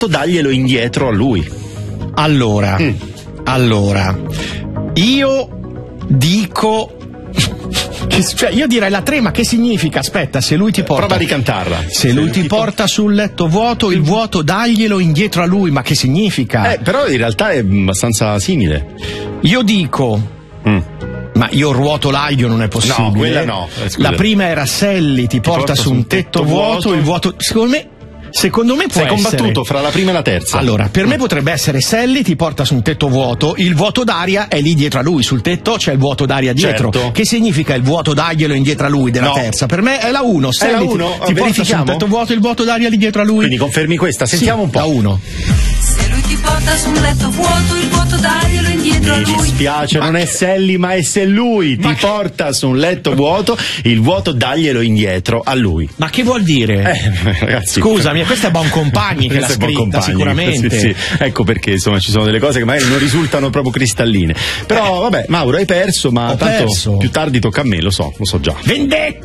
daglielo indietro a lui. Allora, io dico... Cioè, io direi la 3, ma che significa? Aspetta, se lui ti porta... Prova a ricantarla. Se lui ti porta sul letto vuoto, il vuoto daglielo indietro a lui, ma che significa? Però in realtà è abbastanza simile. Io dico... Ma io ruoto l'aglio, non è possibile. No, quella no. La prima era Sally ti porta su un tetto vuoto, il vuoto... Secondo me può essere... Sei combattuto fra la prima e la terza. Allora, per me potrebbe essere Sally ti porta su un tetto vuoto, il vuoto d'aria è lì dietro a lui, sul tetto c'è il vuoto d'aria dietro. Certo. Che significa il vuoto daglielo indietro a lui della terza? Per me è la 1. Sally è la 1? ti porta su un tetto vuoto, il vuoto d'aria lì dietro a lui. Quindi confermi questa? Sentiamo un po'. La 1. Se lui ti porta su un letto vuoto, il vuoto daglielo indietro a lui. Mi dispiace, non è Sally, ma è se lui ti porta su un letto vuoto, il vuoto daglielo indietro a lui. Ma che vuol dire? Ragazzi, scusami, questa è Boncompagni che l'ha scritta, sicuramente. Sì. Ecco perché insomma ci sono delle cose che magari non risultano proprio cristalline. Però vabbè, Mauro, hai perso, ma tanto più tardi tocca a me, lo so già. Vendetta!